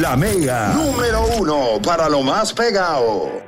La Mega, número 1 para lo más pegado.